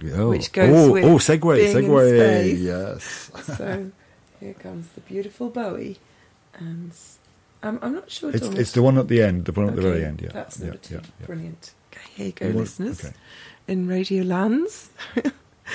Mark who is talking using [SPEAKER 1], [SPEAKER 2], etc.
[SPEAKER 1] which goes with
[SPEAKER 2] segue,
[SPEAKER 1] being in space.
[SPEAKER 2] yes.
[SPEAKER 1] So here comes the beautiful Bowie, and I'm not sure.
[SPEAKER 2] It's the one at the end, the one at the very end. Yeah,
[SPEAKER 1] that's number two.
[SPEAKER 2] Yeah.
[SPEAKER 1] Brilliant. Okay, here you go, listeners.
[SPEAKER 2] Okay.
[SPEAKER 1] In Radio Lands.